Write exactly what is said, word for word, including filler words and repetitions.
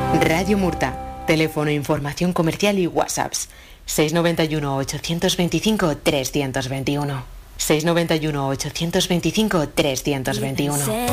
Radio Murta. Teléfono, información comercial y WhatsApps. seis noventa y uno, ochocientos veinticinco, trescientos veintiuno. seis noventa y uno, ochocientos veinticinco, trescientos veintiuno.